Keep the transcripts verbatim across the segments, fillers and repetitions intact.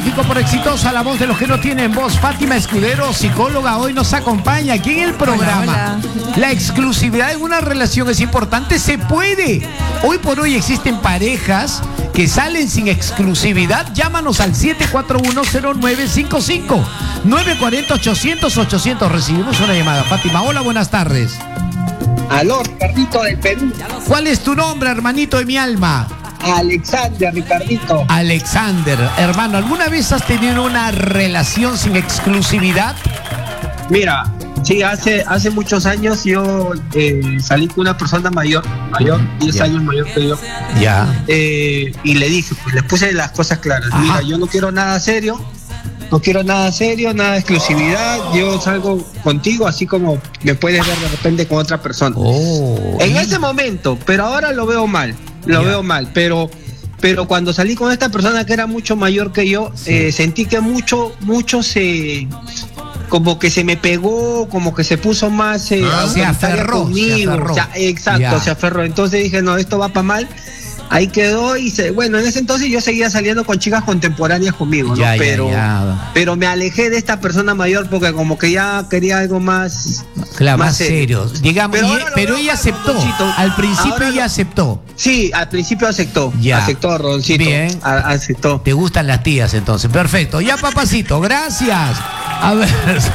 tráfico por Exitosa, la voz de los que no tienen voz. Fátima Escudero, psicóloga, hoy nos acompaña aquí en el programa. Hola, hola. La exclusividad en una relación es importante, se puede. Hoy por hoy existen parejas que salen sin exclusividad. Llámanos al siete cuatro uno cero nueve cinco cinco, nueve cuatro cero, ochocientos, ochocientos. Recibimos una llamada. Fátima, hola, buenas tardes. Aló, Ricardito del Perú. ¿Cuál es tu nombre, hermanito de mi alma? Alexander, Ricardito. Alexander, hermano, ¿alguna vez has tenido una relación sin exclusividad? Mira, sí, hace, hace muchos años yo eh, salí con una persona mayor, mayor, diez yeah. años mayor que yo. Ya. Yeah. Eh, y le dije, pues le puse las cosas claras. Ajá. Mira, yo no quiero nada serio, no quiero nada serio, nada de exclusividad. Yo salgo contigo así como me puedes ver de repente con otra persona. Oh, en ese momento, pero ahora lo veo mal. Lo yeah. veo mal, pero pero cuando salí con esta persona que era mucho mayor que yo, sí. eh, sentí que mucho, mucho se, como que se me pegó, como que se puso más eh, ah, se aferró, conmigo, se aferró. O sea, exacto, yeah. se aferró. Entonces dije, no, esto va para mal. Ahí quedó y se, bueno, en ese entonces yo seguía saliendo con chicas contemporáneas conmigo, ¿no? Ya, pero, ya, ya. pero me alejé de esta persona mayor porque como que ya quería algo más, claro, más, más serio. serio. Digamos, pero, y, pero ella aceptó. Roncito. Al principio ahora ella lo, aceptó. Sí, al principio aceptó. Ya. Aceptó, Roncito. Bien. A, aceptó. Te gustan las tías entonces. Perfecto. Ya, papacito, gracias. A ver,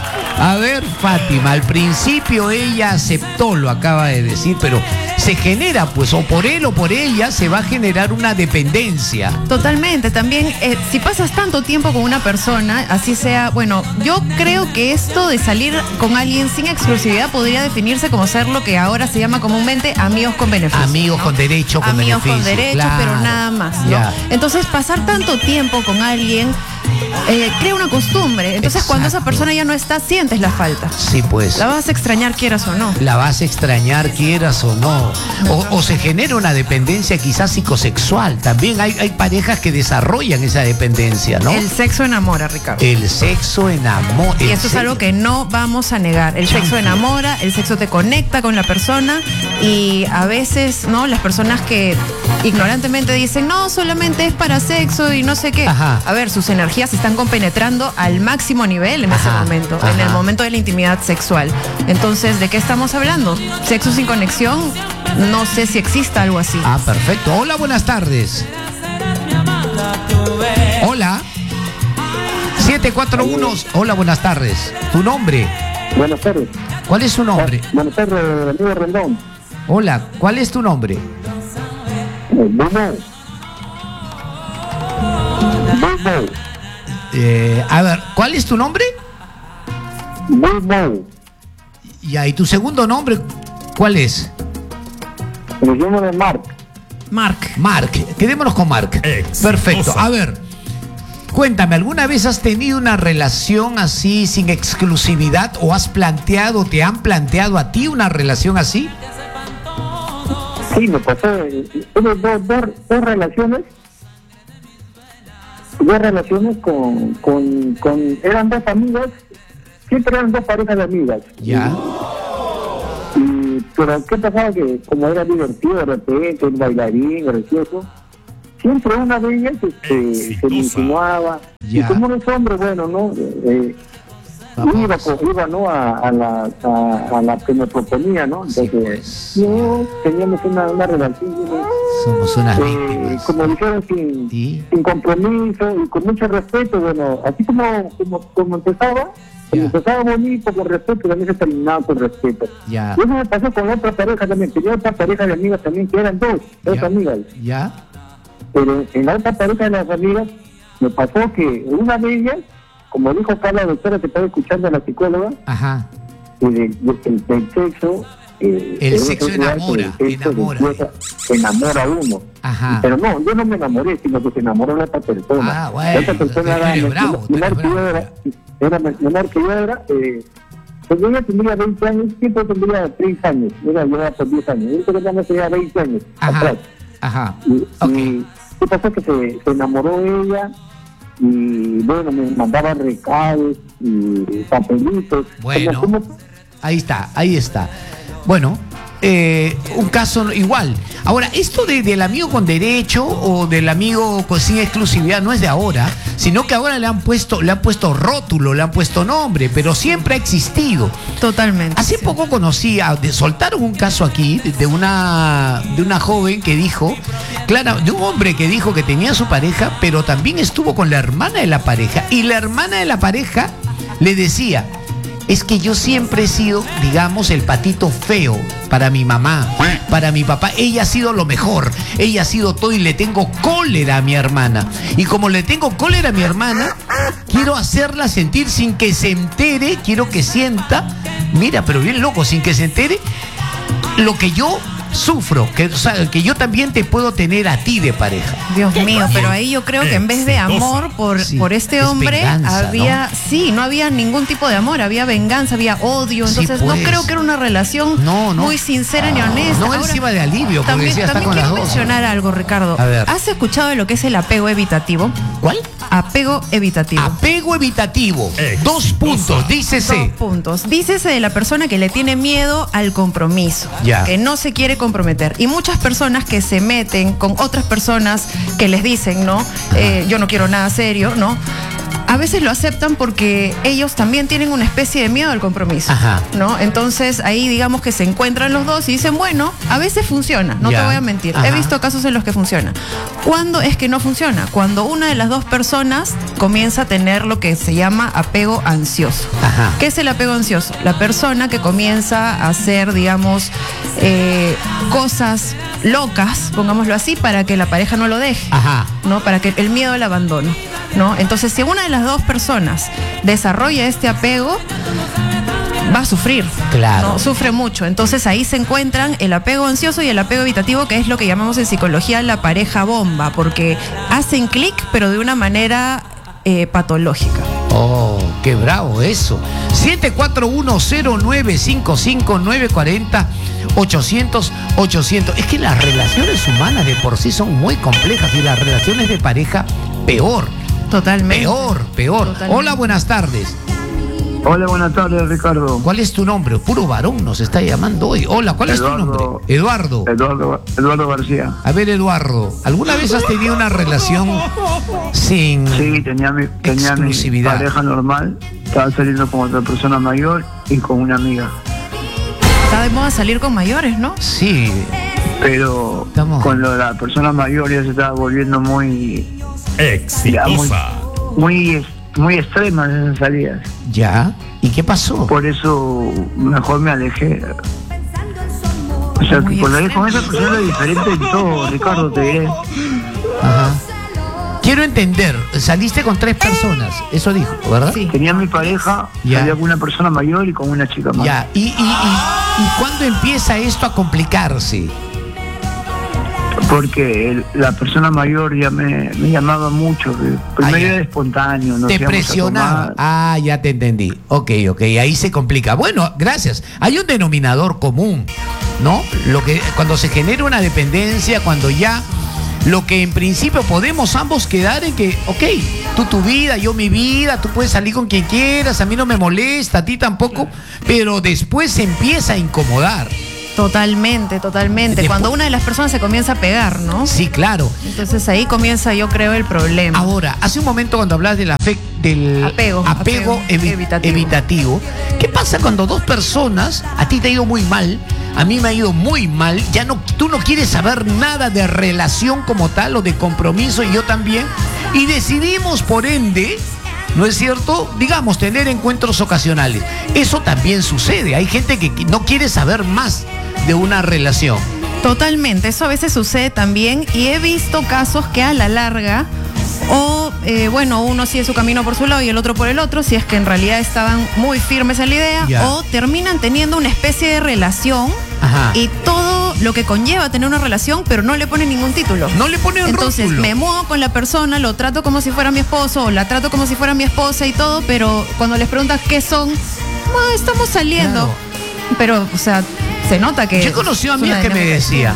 a ver, Fátima, al principio ella aceptó, lo acaba de decir, pero se genera, pues, o por él o por ella, se va a generar una dependencia. Totalmente. También, eh, si pasas tanto tiempo con una persona, así sea, bueno, yo creo que esto de salir con alguien sin exclusividad podría definirse como ser lo que ahora se llama comúnmente amigos con beneficio. Amigos, ¿no? Con derecho, con amigos beneficio. Amigos con derecho, claro. Pero nada más, ¿no? Yeah. Entonces, pasar tanto tiempo con alguien eh, crea una costumbre. Entonces, exacto. Cuando esa persona ya no está, sientes la falta. Sí, pues. La vas a extrañar, quieras o no. La vas a extrañar, quieras o no. O, o se genera una dependencia quizás psicosexual. También hay, hay parejas que desarrollan esa dependencia, ¿no? El sexo enamora, Ricardo. El sexo enamora. Y eso es algo que no vamos a negar. El sexo enamora, el sexo te conecta con la persona y a veces, ¿no? Las personas que ignorantemente dicen, no, solamente es para sexo y no sé qué. Ajá. A ver, sus energías se están compenetrando al máximo nivel en ajá, ese momento, ajá. en el momento de la intimidad sexual. Entonces, ¿de qué estamos hablando? ¿Sexo sin conexión? No sé si exista algo así. Ah, perfecto. Hola, buenas tardes. Hola. siete cuatro uno. Hola, buenas tardes. ¿Tu nombre? Buenas tardes. ¿Cuál es su nombre? Buenas tardes, amigo Rendón. Hola, ¿cuál es tu nombre? Bruno. Bruno. Eh, a ver, ¿cuál es tu nombre? Bruno. Ya, ¿y tu segundo nombre cuál es? Me llamo de Mark. Mark. Mark. Quedémonos con Mark. Ex Perfecto. Osa. A ver, cuéntame, ¿alguna vez has tenido una relación así sin exclusividad o has planteado, te han planteado a ti una relación así? Sí, me pasó. Tuve dos, dos, dos relaciones. Dos relaciones con, con, con... Eran dos amigas. Siempre eran dos parejas de amigas. Ya. Y, pero ¿qué pasaba? Que como era divertido de repente, el bailarín, gracioso, siempre una de ellas este, se me insinuaba. Ya. Y como no es hombre, bueno, ¿no? Eh, iba, iba ¿no? a, a, la, a, a la que me proponía, ¿no? Entonces, sí, pues. Yo teníamos una, una relación. Somos unas eh, como dijeron, sin, sin compromiso y con mucho respeto. Bueno, así como, como, como empezaba, como empezaba bonito, con respeto, también se terminaba con respeto. Ya. Y eso me pasó con otra pareja también. Tenía otra pareja de amigas también, que eran dos, dos ya. amigas. Ya. Pero en la otra pareja de las amigas, me pasó que una de ellas, como dijo acá la doctora que estaba escuchando a la psicóloga, ajá. Y de, de, el, del sexo, eh, el sexo enamora, el sexo enamora. enamora a uno. Ajá. Pero no, yo no me enamoré, sino que se enamoró la otra persona. Ah, bueno. La otra persona era menor, bravo, menor que yo era, era menor que yo era, eh, cuando ella tendría veinte años, siempre tendría treinta años, era yo por diez años, yo creo que no tenía veinte años. Ajá. Atrás. Ajá. Y, okay. y ¿qué pasó? Que se, se enamoró ella. Y bueno, me mandaba recados y papelitos. Bueno, como, como... ahí está, ahí está. Bueno, eh, un caso igual. Ahora, esto de, del amigo con derecho o del amigo con, sin exclusividad no es de ahora, sino que ahora le han puesto, le han puesto rótulo, le han puesto nombre, pero siempre ha existido. Totalmente. Hace sí. poco conocí, a, de, soltaron un caso aquí de, de una de una joven que dijo, claro, de un hombre que dijo que tenía a su pareja, pero también estuvo con la hermana de la pareja, y la hermana de la pareja le decía: es que yo siempre he sido, digamos, el patito feo para mi mamá, para mi papá. Ella ha sido lo mejor, ella ha sido todo, y le tengo cólera a mi hermana. Y como le tengo cólera a mi hermana, quiero hacerla sentir sin que se entere, quiero que sienta, mira, pero bien loco, sin que se entere lo que yo sufro, que, o sea, que yo también te puedo tener a ti de pareja. Dios mío, pero ahí yo creo que en vez de amor por, sí, por este es hombre, venganza, había, ¿no? sí, no había ningún tipo de amor, había venganza, había odio, Sí, entonces pues. no creo que era una relación No, no. muy sincera ni honesta. No, él Ahora, se iba de alivio, porque también, decía, está también con las quiero dos. mencionar algo, Ricardo. A ver. ¿Has escuchado de lo que es el apego evitativo? ¿Cuál? Apego evitativo. Apego evitativo. Dos puntos, dícese. Dos puntos. Dícese de la persona que le tiene miedo al compromiso, Ya. que no se quiere comprometer. Y muchas personas que se meten con otras personas que les dicen, ¿no? Eh, yo no quiero nada serio, ¿no? A veces lo aceptan porque ellos también tienen una especie de miedo al compromiso, Ajá. ¿no? Entonces ahí digamos que se encuentran los dos y dicen, bueno, a veces funciona, no Ya. te voy a mentir. Ajá. He visto casos en los que funciona. ¿Cuándo es que no funciona? Cuando una de las dos personas comienza a tener lo que se llama apego ansioso. Ajá. ¿Qué es el apego ansioso? La persona que comienza a hacer, digamos, eh, cosas locas, pongámoslo así, para que la pareja no lo deje. Ajá. ¿No? Para que el miedo al abandono, ¿no? Entonces, si una de las dos personas desarrolla este apego, va a sufrir. Claro. ¿no? Sufre mucho. Entonces ahí se encuentran el apego ansioso y el apego evitativo, que es lo que llamamos en psicología la pareja bomba, porque hacen clic, pero de una manera eh, patológica. Oh, qué bravo eso. siete cuatro uno cero nueve cinco cinco nueve cuatro cero ochocientos ochocientos. Es que las relaciones humanas de por sí son muy complejas, y las relaciones de pareja peor. Totalmente. Peor, peor. Totalmente. Hola, buenas tardes. Hola, buenas tardes, Ricardo. ¿Cuál es tu nombre? Puro varón nos está llamando hoy. Hola, ¿cuál Eduardo. es tu nombre? Eduardo. Eduardo, Eduardo García. A ver, Eduardo, ¿alguna vez has tenido una relación sin Sí, tenía mi, tenía mi exclusividad? pareja normal. Estaba saliendo con otra persona mayor y con una amiga. Está de moda salir con mayores, ¿no? Sí, Pero Estamos- con lo de la persona mayor ya se estaba volviendo muy, ya, muy, Exitosa. muy, muy extremas esas salidas. ya. ¿Y qué pasó? Por eso mejor me alejé. O sea, Muy que por ahí con esa extremo. persona es diferente en todo, Ricardo, te diré. Ajá. Quiero entender, saliste con tres personas, eso dijo, ¿verdad? Sí. Tenía mi pareja, Ya. salía con una persona mayor y con una chica más. Ya, ¿y, y, y, y cuándo empieza esto a complicarse? Porque el- la persona mayor ya me, me llamaba mucho. que Primero Ah, ya. era espontáneo. Nos Te íbamos a presionaba. tomar. Ah, ya te entendí. Ok, ok, ahí se complica. Bueno, gracias. Hay un denominador común, ¿no? Lo que cuando se genera una dependencia, cuando ya lo que en principio podemos ambos quedar en que, ok, tú tu vida, yo mi vida, tú puedes salir con quien quieras, a mí no me molesta, a ti tampoco, pero después se empieza a incomodar. Totalmente, totalmente. Después- Cuando una de las personas se comienza a pegar, ¿no? Sí, claro. Entonces ahí comienza, yo creo, el problema. Ahora, hace un momento cuando hablas del, afec- del Apego, apego, apego evi- evitativo. evitativo, ¿qué pasa cuando dos personas, a ti te ha ido muy mal, a mí me ha ido muy mal, ya no, tú no quieres saber nada de relación como tal o de compromiso, y yo también, y decidimos por ende, ¿no es cierto? Digamos, tener encuentros ocasionales. Eso también sucede. Hay gente que no quiere saber más de una relación. Totalmente, eso a veces sucede también, y he visto casos que a la larga, o eh, bueno, uno sigue su camino por su lado y el otro por el otro, si es que en realidad estaban muy firmes en la idea, Ya. o terminan teniendo una especie de relación Ajá. y todo lo que conlleva tener una relación, pero no le ponen ningún título. No le ponen Entonces rótulo. me muevo con la persona, lo trato como si fuera mi esposo, o la trato como si fuera mi esposa y todo, pero cuando les preguntas qué son, "Ah, estamos saliendo". Claro. Pero, o sea, se nota que... Yo he conocido es una amigas que me dinámica decían, distinta.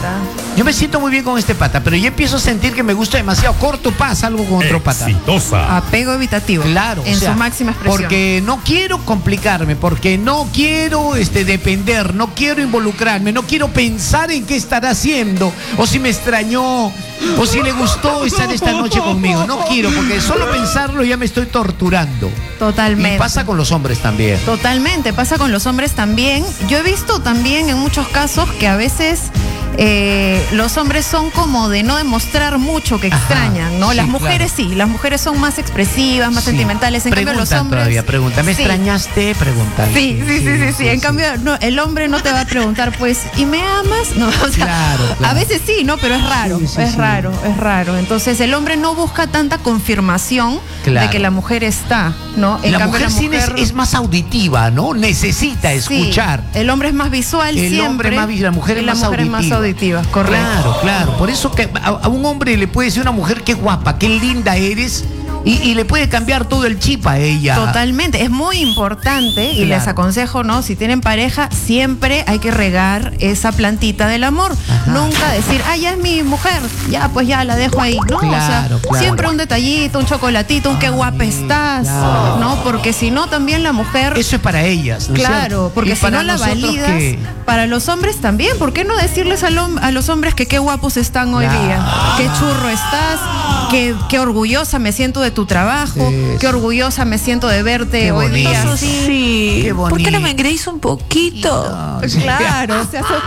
yo me siento muy bien con este pata, pero yo empiezo a sentir que me gusta demasiado corto, pasa algo con otro pata. Exitosa. Apego evitativo. Claro, en o sea, su máxima expresión. Porque no quiero complicarme, porque no quiero este, depender, no quiero involucrarme, no quiero pensar en qué estará haciendo, o si me extrañó, o si le gustó estar esta noche conmigo. No quiero, porque solo pensarlo ya me estoy torturando. Totalmente. Y pasa con los hombres también. Totalmente, pasa con los hombres también. Yo he visto también en muchos casos que a veces eh, los hombres son como de no demostrar mucho que extrañan, ¿no? Sí, las mujeres claro. sí, las mujeres son más expresivas, más Sí. sentimentales. En Preguntan cambio los hombres todavía, preguntan. ¿Me sí. extrañaste? Preguntan. Sí, sí, sí, sí, sí. En cambio, no, el hombre no te va a preguntar, pues, ¿y me amas? No, o sea, Claro, claro. a veces sí, ¿no? Pero es raro, Sí, sí, es sí. raro, es raro. Entonces, el hombre no busca tanta confirmación Claro. de que la mujer está, ¿no? En la cambio, mujer, la sí es, es más auditiva, ¿no? Necesita sí, escuchar. el hombre es más visual El siempre. hombre más visual, la mujer y es la más mujer auditiva. es más auditiva, correcto. Claro, claro. Por eso que a, a un hombre le puede decir a una mujer qué guapa, qué linda eres, y, y le puede cambiar todo el chip a ella. Totalmente, es muy importante y Claro. les aconsejo, ¿no? Si tienen pareja, siempre hay que regar esa plantita del amor. Ajá. Nunca decir, ah, ya es mi mujer, ya pues ya la dejo ahí. No, Claro, o sea, claro. siempre un detallito, un chocolatito, un qué Ay, guapa estás, claro. ¿no? Porque si no, también la mujer... Eso es para ellas, ¿no es Claro, cierto? porque Y si para no la nosotros, validas, ¿qué? para los hombres también, ¿por qué no decirles al hom- a los hombres que qué guapos están hoy Claro. día? Qué churro estás, qué, qué orgullosa me siento de tu trabajo, Eso. qué orgullosa me siento de verte Qué hoy día. bonito. Sí. Qué ¿Por qué no bonito. me engreís un poquito? No, sí. Claro, o sea, son-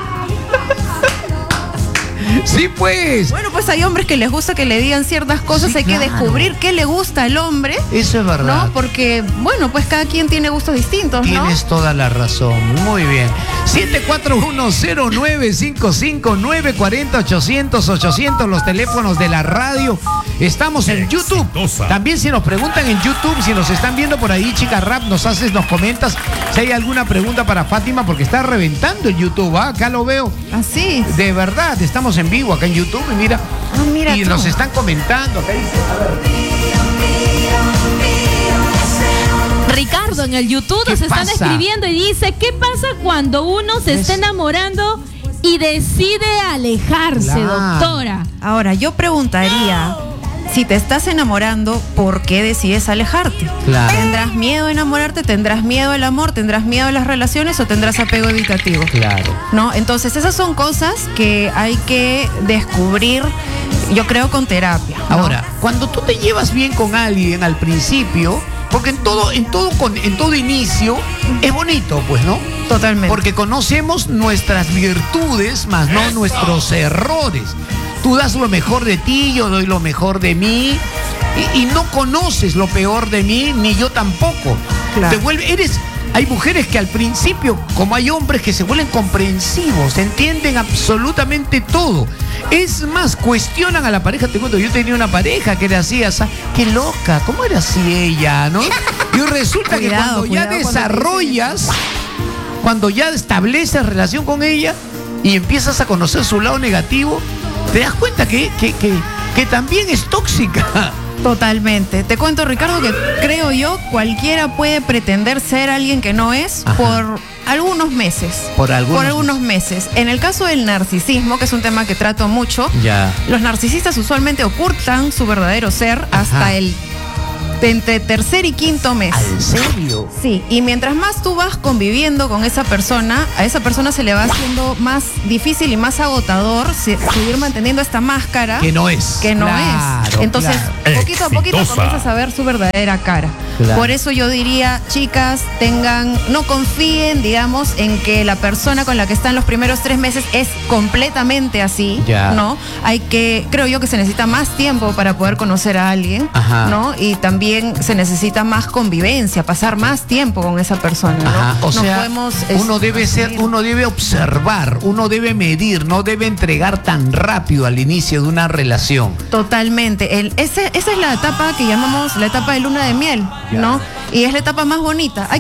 Sí, pues. bueno, pues hay hombres que les gusta que le digan ciertas cosas, Sí, hay que claro. descubrir qué le gusta al hombre, Eso es verdad. ¿no? Porque, bueno, pues cada quien tiene gustos distintos, ¿no? Tienes toda la razón. Muy bien. siete cuatro uno cero nueve cinco cinco nueve cuatro cero ochocientos ochocientos, los teléfonos de la radio. Estamos en YouTube. Exitosa. También si nos preguntan en YouTube, si nos están viendo por ahí, Chica Rap, nos haces, nos comentas si hay alguna pregunta para Fátima, porque está reventando el YouTube, ¿ah? Acá lo veo. Así. De verdad, estamos en vivo acá en YouTube y mira, Ah, mira y tú. nos están comentando. Acá dice, a ver. Ricardo en el YouTube ¿Qué nos están pasa? escribiendo y dice, ¿qué pasa cuando uno se está enamorando y decide alejarse, Claro. doctora? Ahora, yo preguntaría, si te estás enamorando, ¿por qué decides alejarte? Claro. ¿Tendrás miedo a enamorarte? ¿Tendrás miedo al amor? ¿Tendrás miedo a las relaciones o tendrás apego evitativo? Claro. ¿No? Entonces, esas son cosas que hay que descubrir, yo creo, con terapia, ¿no? Ahora, cuando tú te llevas bien con alguien al principio, porque en todo, en todo, con- en todo inicio es bonito, pues, ¿no? Totalmente. Porque conocemos nuestras virtudes, más no nuestros errores. Tú das lo mejor de ti, yo doy lo mejor de mí, y, y no conoces lo peor de mí, ni yo tampoco. Claro. Te vuelve, eres, hay mujeres que al principio, como hay hombres que se vuelven comprensivos, entienden absolutamente todo. Es más, cuestionan a la pareja. Te cuento, yo tenía una pareja que era así, asa, qué loca, ¿cómo era así ella, no? Y resulta que Cuidado, cuando ya cuidado cuando desarrollas, cuando ya estableces relación con ella y empiezas a conocer su lado negativo, te das cuenta que, que, que, que también es tóxica. Totalmente. Te cuento, Ricardo, que creo yo, cualquiera puede pretender ser alguien que no es Ajá. por algunos meses. Por algunos meses. En el caso del narcisismo, que es un tema que trato mucho, Ya. los narcisistas usualmente ocultan su verdadero ser Ajá. hasta el de entre tercer y quinto mes. ¿En serio? Sí, y mientras más tú vas conviviendo con esa persona, a esa persona se le va haciendo más difícil y más agotador se- seguir manteniendo esta máscara Que no es. que no Claro, es. Entonces, claro. poquito a poquito Exitosa. comienzas a ver su verdadera cara. Claro. Por eso yo diría, chicas, tengan, no confíen, digamos, en que la persona con la que están los primeros tres meses es completamente así, Ya. ¿no? Hay que, creo yo que se necesita más tiempo para poder conocer a alguien, Ajá. ¿no? Y también se necesita más convivencia, pasar más tiempo con esa persona, ¿no? Ajá, o No sea, podemos, uno este, debe ser, uno debe observar, uno debe medir, no debe entregar tan rápido al inicio de una relación. Totalmente. El, ese, esa es la etapa que llamamos la etapa de luna de miel, ¿no? Y es la etapa más bonita. Hay